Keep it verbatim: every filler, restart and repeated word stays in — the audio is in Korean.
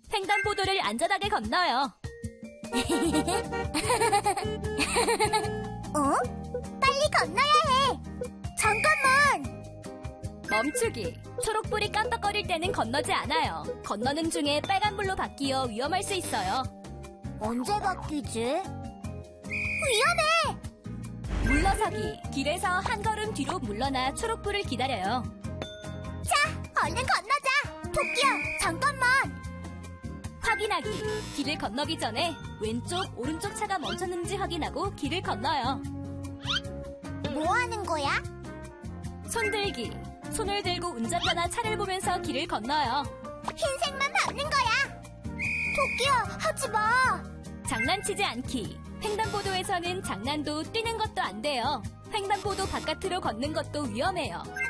횡단보도를 안전하게 건너요. 어? 빨리 건너야 해. 잠깐만. 멈추기. 초록불이 깜빡거릴 때는 건너지 않아요. 건너는 중에 빨간불로 바뀌어 위험할 수 있어요. 언제 바뀌지? 위험해. 물러서기. 길에서 한 걸음 뒤로 물러나 초록불을 기다려요. 자, 얼른 건너자. 토끼야, 잠깐만. 확인하기. 길을 건너기 전에 왼쪽, 오른쪽 차가 멈췄는지 확인하고 길을 건너요. 뭐 하는 거야? 손들기. 손을 들고 운전자나 차를 보면서 길을 건너요. 흰색만 밟는 거야. 토끼야, 하지 마. 장난치지 않기. 횡단보도에서는 장난도 뛰는 것도 안 돼요. 횡단보도 바깥으로 걷는 것도 위험해요.